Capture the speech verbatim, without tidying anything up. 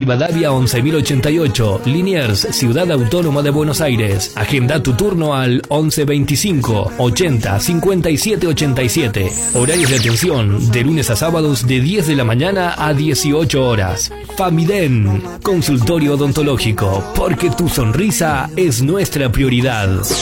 Rivadavia once mil ochenta y ocho, Liniers, Ciudad Autónoma de Buenos Aires. Agenda tu turno al once veinticinco ochenta cincuenta y siete ochenta y siete. Horarios de atención de lunes a sábados de diez de la mañana a dieciocho horas. Famiden, consultorio odontológico, porque tu sonrisa es nuestra prioridad.